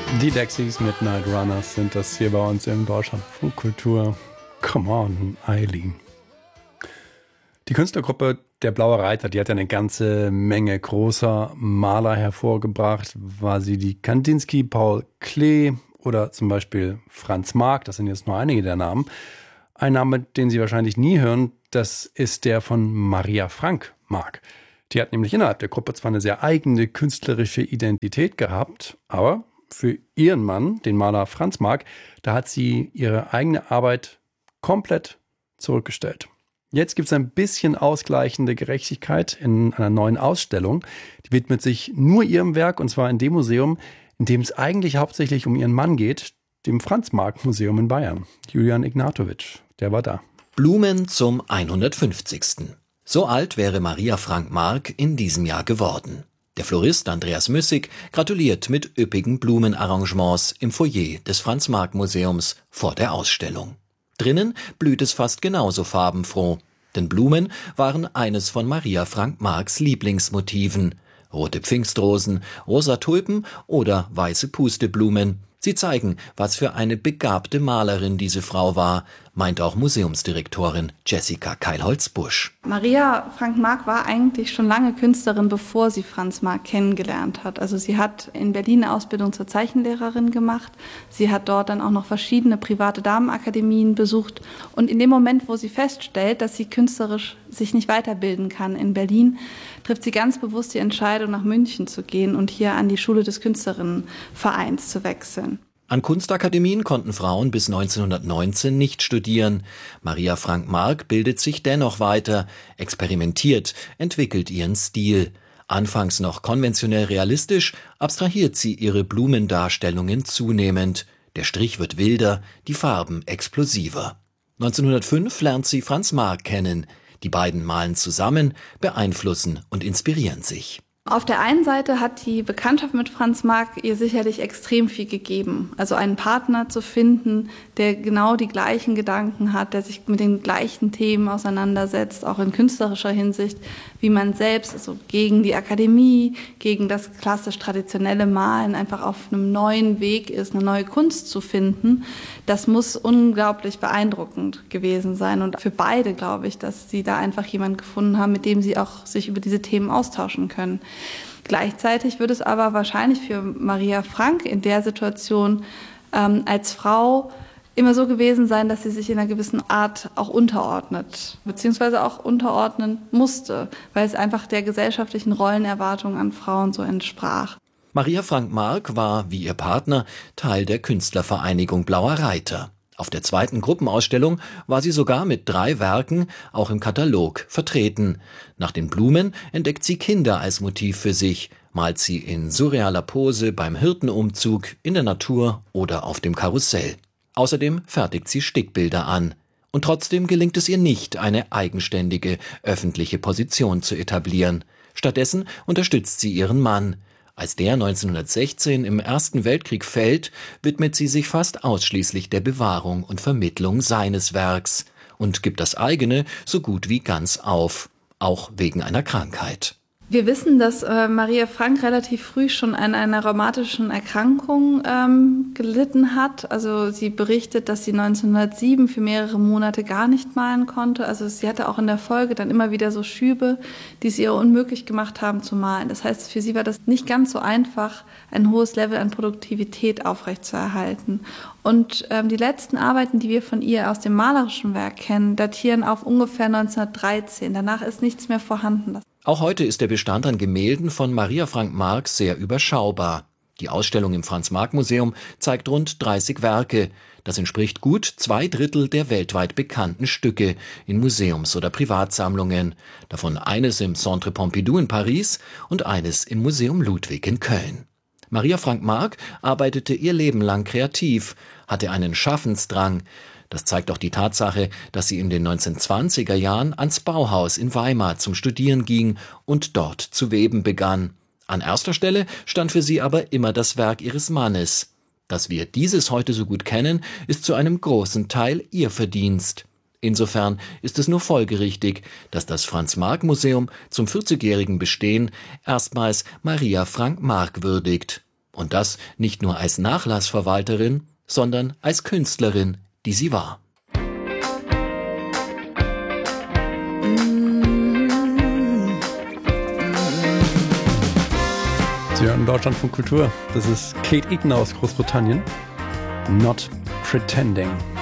Die Dexys Midnight Runners sind das hier bei uns im Deutschlandfunk Kultur. Come on, Eileen. Die Künstlergruppe Der Blaue Reiter, die hat ja eine ganze Menge großer Maler hervorgebracht. War sie die Kandinsky, Paul Klee oder zum Beispiel Franz Marc, das sind jetzt nur einige der Namen. Ein Name, den Sie wahrscheinlich nie hören, das ist der von Maria Frank Marc. Die hat nämlich innerhalb der Gruppe zwar eine sehr eigene künstlerische Identität gehabt, aber für ihren Mann, den Maler Franz Marc, da hat sie ihre eigene Arbeit komplett zurückgestellt. Jetzt gibt es ein bisschen ausgleichende Gerechtigkeit in einer neuen Ausstellung. Die widmet sich nur ihrem Werk, und zwar in dem Museum, in dem es eigentlich hauptsächlich um ihren Mann geht, dem Franz-Marc-Museum in Bayern. Julian Ignatowitsch, der war da. Blumen zum 150. So alt wäre Maria Frank Marc in diesem Jahr geworden. Der Florist Andreas Müssig gratuliert mit üppigen Blumenarrangements im Foyer des Franz-Marc-Museums vor der Ausstellung. Drinnen blüht es fast genauso farbenfroh, denn Blumen waren eines von Maria Frank Marcs Lieblingsmotiven. Rote Pfingstrosen, rosa Tulpen oder weiße Pusteblumen. Sie zeigen, was für eine begabte Malerin diese Frau war, meint auch Museumsdirektorin Jessica Keilholz-Busch. Maria Frank Marc war eigentlich schon lange Künstlerin, bevor sie Franz Marc kennengelernt hat. Also sie hat in Berlin eine Ausbildung zur Zeichenlehrerin gemacht. Sie hat dort dann auch noch verschiedene private Damenakademien besucht. Und in dem Moment, wo sie feststellt, dass sie künstlerisch sich nicht weiterbilden kann in Berlin, trifft sie ganz bewusst die Entscheidung, nach München zu gehen und hier an die Schule des Künstlerinnenvereins zu wechseln. An Kunstakademien konnten Frauen bis 1919 nicht studieren. Maria Frank Marc bildet sich dennoch weiter, experimentiert, entwickelt ihren Stil. Anfangs noch konventionell realistisch, abstrahiert sie ihre Blumendarstellungen zunehmend. Der Strich wird wilder, die Farben explosiver. 1905 lernt sie Franz Marc kennen. Die beiden malen zusammen, beeinflussen und inspirieren sich. Auf der einen Seite hat die Bekanntschaft mit Franz Marc ihr sicherlich extrem viel gegeben. Also einen Partner zu finden, der genau die gleichen Gedanken hat, der sich mit den gleichen Themen auseinandersetzt, auch in künstlerischer Hinsicht, wie man selbst, also gegen die Akademie, gegen das klassisch-traditionelle Malen, einfach auf einem neuen Weg ist, eine neue Kunst zu finden. Das muss unglaublich beeindruckend gewesen sein. Und für beide glaube ich, dass sie da einfach jemanden gefunden haben, mit dem sie auch sich über diese Themen austauschen können. Gleichzeitig wird es aber wahrscheinlich für Maria Frank in der Situation als Frau immer so gewesen sein, dass sie sich in einer gewissen Art auch unterordnet, beziehungsweise auch unterordnen musste, weil es einfach der gesellschaftlichen Rollenerwartung an Frauen so entsprach. Maria Frank Marc war, wie ihr Partner, Teil der Künstlervereinigung Blauer Reiter. Auf der zweiten Gruppenausstellung war sie sogar mit 3 Werken auch im Katalog vertreten. Nach den Blumen entdeckt sie Kinder als Motiv für sich, malt sie in surrealer Pose beim Hirtenumzug, in der Natur oder auf dem Karussell. Außerdem fertigt sie Stickbilder an. Und trotzdem gelingt es ihr nicht, eine eigenständige öffentliche Position zu etablieren. Stattdessen unterstützt sie ihren Mann. Als der 1916 im Ersten Weltkrieg fällt, widmet sie sich fast ausschließlich der Bewahrung und Vermittlung seines Werks und gibt das eigene so gut wie ganz auf, auch wegen einer Krankheit. Wir wissen, dass Maria Frank relativ früh schon an einer rheumatischen Erkrankung gelitten hat. Also sie berichtet, dass sie 1907 für mehrere Monate gar nicht malen konnte. Also sie hatte auch in der Folge dann immer wieder so Schübe, die es ihr unmöglich gemacht haben zu malen. Das heißt, für sie war das nicht ganz so einfach, ein hohes Level an Produktivität aufrechtzuerhalten. Und die letzten Arbeiten, die wir von ihr aus dem malerischen Werk kennen, datieren auf ungefähr 1913. Danach ist nichts mehr vorhanden. Auch heute ist der Bestand an Gemälden von Maria Frank Marc sehr überschaubar. Die Ausstellung im Franz-Marc-Museum zeigt rund 30 Werke. Das entspricht gut 2/3 der weltweit bekannten Stücke in Museums- oder Privatsammlungen. Davon eines im Centre Pompidou in Paris und eines im Museum Ludwig in Köln. Maria Frank Marc arbeitete ihr Leben lang kreativ, hatte einen Schaffensdrang. Das zeigt auch die Tatsache, dass sie in den 1920er Jahren ans Bauhaus in Weimar zum Studieren ging und dort zu weben begann. An erster Stelle stand für sie aber immer das Werk ihres Mannes. Dass wir dieses heute so gut kennen, ist zu einem großen Teil ihr Verdienst. Insofern ist es nur folgerichtig, dass das Franz-Marc-Museum zum 40-jährigen Bestehen erstmals Maria Frank Marc würdigt. Und das nicht nur als Nachlassverwalterin, sondern als Künstlerin, die sie war. Sie hören Deutschlandfunk Kultur. Das ist Kate Eaton aus Großbritannien. Not Pretending.